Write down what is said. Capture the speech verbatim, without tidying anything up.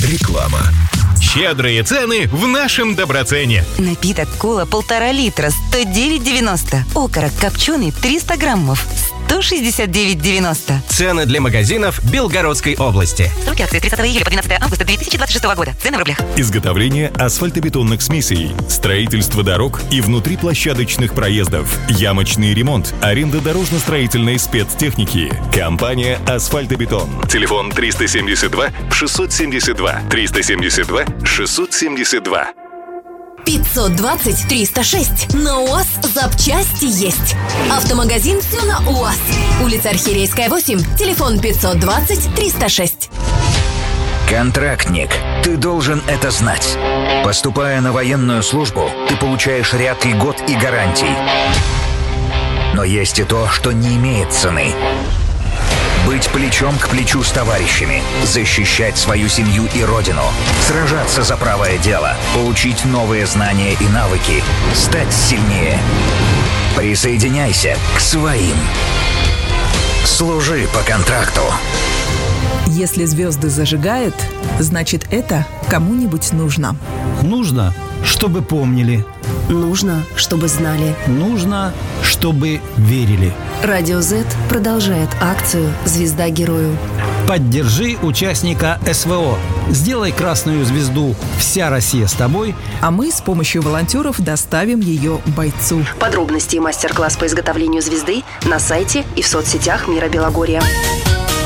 Реклама. Щедрые цены в нашем Доброцене. Напиток кола полтора литра, сто девять девяносто. Окорок копченый, триста граммов, сто шестьдесят девять девяносто. Цены для магазинов Белгородской области. Сроки акции тридцатого июля по двенадцатого августа две тысячи двадцать шестого года. Цены в рублях. Изготовление асфальтобетонных смесей, строительство дорог и внутриплощадочных проездов, ямочный ремонт, аренда дорожно-строительной спецтехники. Компания «Асфальтобетон». Телефон триста семьдесят два шестьсот семьдесят два. триста семьдесят два шестьсот семьдесят два. пятьсот двадцать триста шесть. На УАЗ запчасти есть. Автомагазин «Все на УАЗ». Улица Архирейская, восемь. Телефон пятьсот двадцать триста шесть. Контрактник. Ты должен это знать. Поступая на военную службу, ты получаешь ряд льгот и гарантий. Но есть и то, что не имеет цены. Быть плечом к плечу с товарищами, защищать свою семью и родину, сражаться за правое дело, получить новые знания и навыки, стать сильнее. Присоединяйся к своим. Служи по контракту. Если звезды зажигают, значит, это кому-нибудь нужно. Нужно, чтобы помнили. Нужно, чтобы знали. Нужно, чтобы верили. Радио Z продолжает акцию «Звезда герою». Поддержи участника СВО. Сделай красную звезду «Вся Россия с тобой», а мы с помощью волонтеров доставим ее бойцу. Подробности и мастер-класс по изготовлению звезды на сайте и в соцсетях Мира Белогорья.